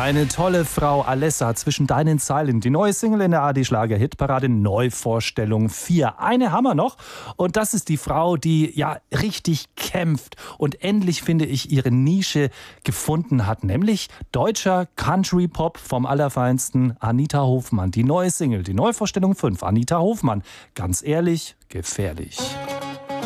Eine tolle Frau, Alessa, zwischen deinen Zeilen. Die neue Single in der ARD-Schlager-Hitparade, Neuvorstellung 4. Eine haben wir noch und das ist die Frau, die ja richtig kämpft und endlich, finde ich, ihre Nische gefunden hat. Nämlich deutscher Country-Pop vom Allerfeinsten, Anita Hofmann. Die neue Single, die Neuvorstellung 5, Anita Hofmann. Ganz ehrlich, gefährlich.